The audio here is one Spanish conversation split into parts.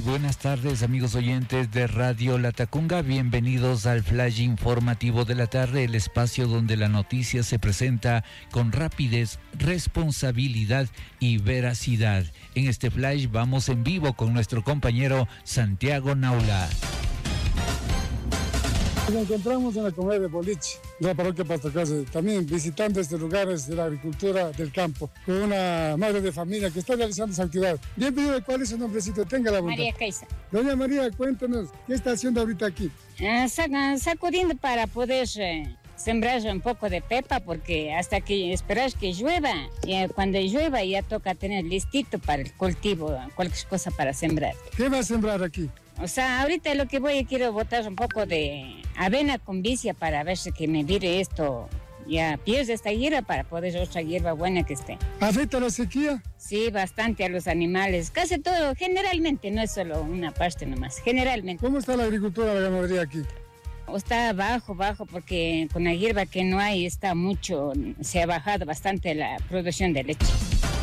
buenas tardes, amigos oyentes de Radio Latacunga. Bienvenidos al Flash Informativo de la Tarde, el espacio donde la noticia se presenta con rapidez, responsabilidad y veracidad. En este Flash vamos en vivo con nuestro compañero Santiago Naula. Nos encontramos en la comunidad de Boliche, de la parroquia Pastor Cáceres, también visitando este lugar de la agricultura del campo, con una madre de familia que está realizando esa actividad. Bienvenida, ¿cuál es su nombrecito? Tenga la bondad. María Caiza. Doña María, cuéntanos, ¿qué está haciendo ahorita aquí? Sacudiendo para poder sembrar un poco de pepa, porque hasta que esperas que llueva, y cuando llueva ya toca tener listito para el cultivo, cualquier cosa para sembrar. ¿Qué va a sembrar aquí? O sea, ahorita lo que quiero botar un poco de avena con vicia para ver si que me vire esto. Ya pierde esta hierba para poder otra hierba buena que esté. ¿Afecta la sequía? Sí, bastante a los animales. Casi todo, generalmente, no es solo una parte nomás, generalmente. ¿Cómo está la agricultura, la ganadería aquí? Está bajo, porque con la hierba que no hay está mucho, se ha bajado bastante la producción de leche.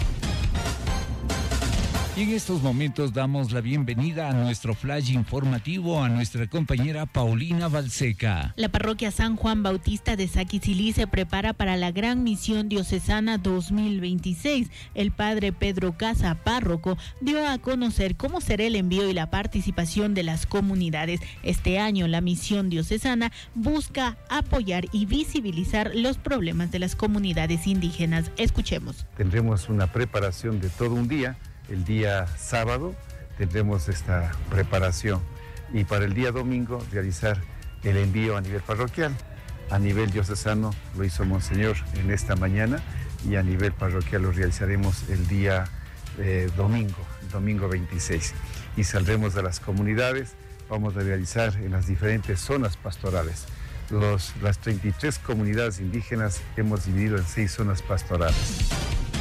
Y en estos momentos damos la bienvenida a nuestro flash informativo a nuestra compañera Paulina Balseca. La parroquia San Juan Bautista de Saquicilí se prepara para la Gran Misión Diocesana 2026. El padre Pedro Casa, párroco, dio a conocer cómo será el envío y la participación de las comunidades. Este año la misión diocesana busca apoyar y visibilizar los problemas de las comunidades indígenas. Escuchemos. Tendremos una preparación de todo un día. El día sábado tendremos esta preparación y para el día domingo realizar el envío a nivel parroquial. A nivel diocesano lo hizo Monseñor en esta mañana y a nivel parroquial lo realizaremos el día domingo 26. Y saldremos a las comunidades, vamos a realizar en las diferentes zonas pastorales. Las 33 comunidades indígenas hemos dividido en 6 zonas pastorales.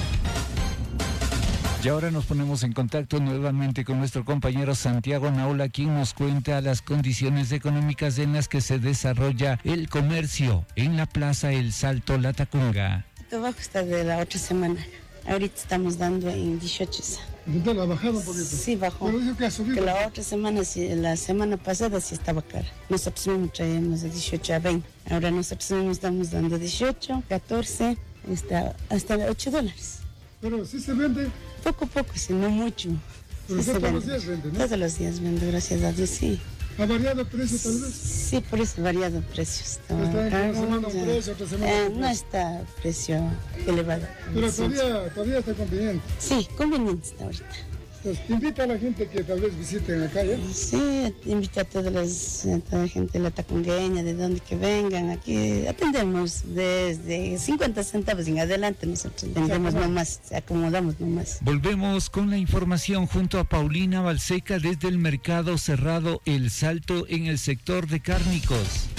Y ahora nos ponemos en contacto nuevamente con nuestro compañero Santiago Naula, quien nos cuenta las condiciones económicas en las que se desarrolla el comercio en la Plaza El Salto Latacunga. Abajo está de la otra semana. Ahorita estamos dando en 18. ¿Ha bajado un poquito? Sí, bajó. ¿Pero dice que ha subido? Que la otra semana, la semana pasada sí estaba cara. Nosotros mismos traíamos de 18 a 20. Ahora nosotros mismos estamos dando 18, 14, hasta $8. Pero sí se vende. Poco a poco, sí, no mucho. Pero sí todos los días vende, ¿no? Todos los días vende, gracias a Dios, sí. ¿Ha variado el precio tal vez? Sí, por eso ha variado el precio. ¿Está una semana un precio, otra semana otro precio? No está precio elevado. Pero todavía está conveniente. Sí, conveniente está ahorita. Entonces, invita a la gente que tal vez visiten la calle. Sí, invita a toda la gente latacungueña, de donde que vengan. Aquí atendemos desde 50 centavos en adelante, nosotros vendemos nomás, acomodamos nomás. Volvemos con la información junto a Paulina Balseca desde el mercado cerrado El Salto en el sector de cárnicos.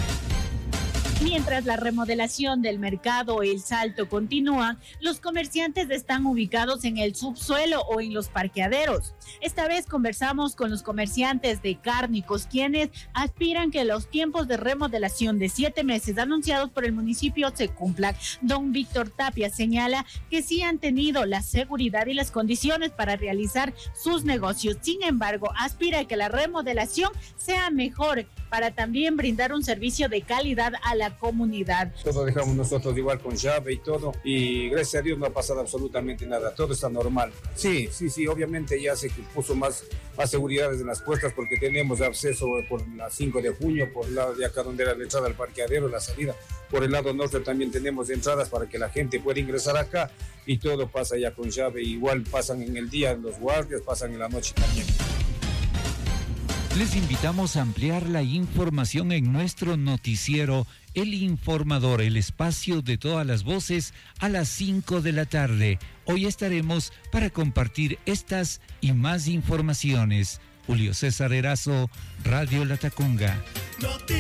Mientras la remodelación del mercado El Salto continúa, los comerciantes están ubicados en el subsuelo o en los parqueaderos. Esta vez conversamos con los comerciantes de cárnicos, quienes aspiran que los tiempos de remodelación de 7 meses anunciados por el municipio se cumplan. Don Víctor Tapia señala que sí han tenido la seguridad y las condiciones para realizar sus negocios. Sin embargo, aspira a que la remodelación sea mejor para también brindar un servicio de calidad a la comunidad. Todo dejamos nosotros igual con llave y todo, y gracias a Dios no ha pasado absolutamente nada, todo está normal. Sí, obviamente ya se puso más seguridades en las puertas porque tenemos acceso por la 5 de junio, por el lado de acá donde era la entrada al parqueadero, la salida. Por el lado norte también tenemos entradas para que la gente pueda ingresar acá y todo pasa ya con llave, igual pasan en el día los guardias, pasan en la noche también. Les invitamos a ampliar la información en nuestro noticiero El Informador, el espacio de todas las voces, a las 5 de la tarde. Hoy estaremos para compartir estas y más informaciones. Julio César Erazo, Radio Latacunga.